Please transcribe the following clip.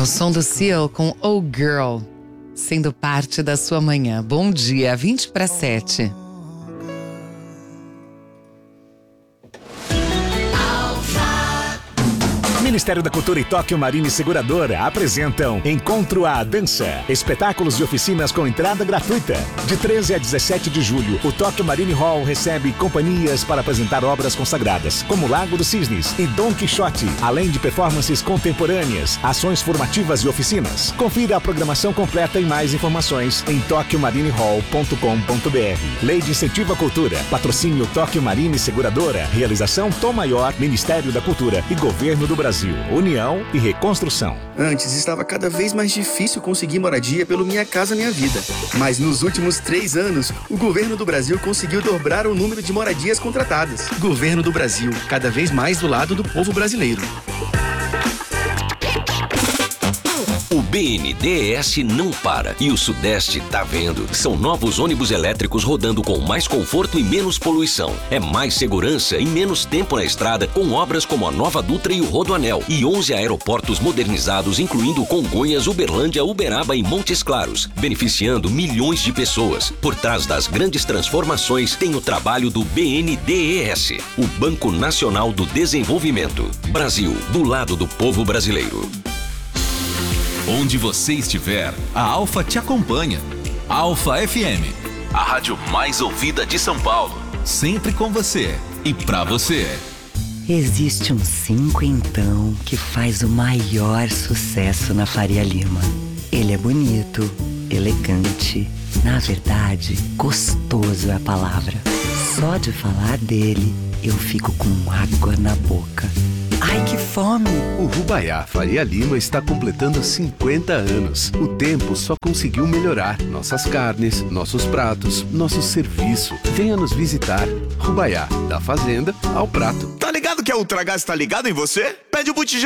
o som do Seal com Oh Girl, sendo parte da sua manhã. Bom dia, 6:20. Ministério da Cultura e Tóquio Marine Seguradora apresentam Encontro à Dança. Espetáculos e oficinas com entrada gratuita. De 13 a 17 de julho, o Tóquio Marine Hall recebe companhias para apresentar obras consagradas, como Lago dos Cisnes e Dom Quixote, além de performances contemporâneas, ações formativas e oficinas. Confira a programação completa e mais informações em toquiomarinehall.com.br. Lei de Incentivo à Cultura. Patrocínio Tóquio Marine Seguradora. Realização Tom Maior, Ministério da Cultura e Governo do Brasil. União e Reconstrução. Antes estava cada vez mais difícil conseguir moradia pelo Minha Casa Minha Vida. Mas nos últimos 3 anos, o governo do Brasil conseguiu dobrar o número de moradias contratadas. Governo do Brasil, cada vez mais do lado do povo brasileiro. O BNDES não para e o Sudeste tá vendo. São novos ônibus elétricos rodando com mais conforto e menos poluição. É mais segurança e menos tempo na estrada, com obras como a Nova Dutra e o Rodoanel. E 11 aeroportos modernizados, incluindo Congonhas, Uberlândia, Uberaba e Montes Claros, beneficiando milhões de pessoas. Por trás das grandes transformações tem o trabalho do BNDES, o Banco Nacional do Desenvolvimento. Brasil, do lado do povo brasileiro. Onde você estiver, a Alfa te acompanha. Alfa FM, a rádio mais ouvida de São Paulo. Sempre com você e pra você. Existe um 5 então que faz o maior sucesso na Faria Lima. Ele é bonito, elegante, na verdade, gostoso é a palavra. Só de falar dele, eu fico com água na boca. Ai, que fome! O Rubaiá Faria Lima está completando 50 anos. O tempo só conseguiu melhorar nossas carnes, nossos pratos, nosso serviço. Venha nos visitar. Rubaiá, da fazenda ao prato. Tá ligado que a Ultragás tá ligado em você? Pede o botijão